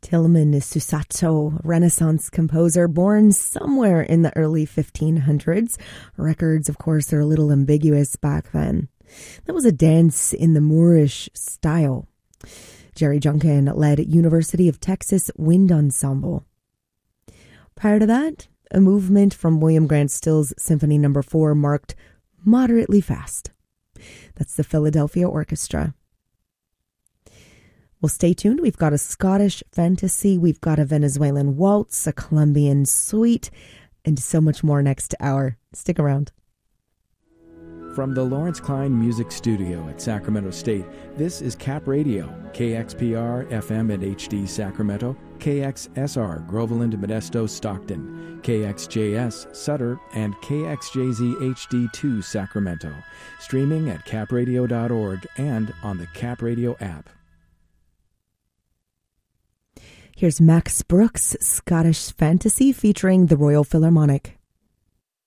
Tilman Susato, Renaissance composer born somewhere in the early 1500s. Records, of course, are a little ambiguous back then. That was a dance in the Moorish style. Jerry Junkin led University of Texas Wind Ensemble. Prior to that, a movement from William Grant Still's Symphony No. 4 marked moderately fast. That's the Philadelphia Orchestra. Well, stay tuned. We've got a Scottish fantasy, we've got a Venezuelan waltz, a Colombian suite, and so much more next hour. Stick around. From the Lawrence Klein Music Studio at Sacramento State, this is Cap Radio, KXPR FM and HD Sacramento, KXSR Groveland, Modesto, Stockton, KXJS Sutter, and KXJZ HD2 Sacramento. Streaming at capradio.org and on the Cap Radio app. Here's Max Brooks' Scottish Fantasy featuring the Royal Philharmonic.